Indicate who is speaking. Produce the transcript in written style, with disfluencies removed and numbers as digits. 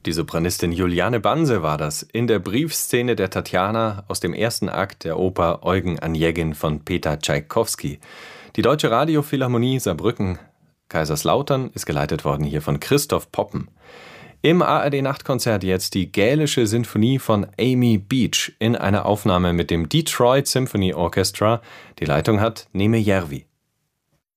Speaker 1: Die Sopranistin Juliane Banse war das in der Briefszene der Tatjana aus dem ersten Akt der Oper Eugen Onegin von Peter Tschaikowski. Die Deutsche Radiophilharmonie Saarbrücken Kaiserslautern ist geleitet worden hier von Christoph Poppen. Im ARD-Nachtkonzert jetzt die Gälische Sinfonie von Amy Beach in einer Aufnahme mit dem Detroit Symphony Orchestra. Die Leitung hat Neme Järvi.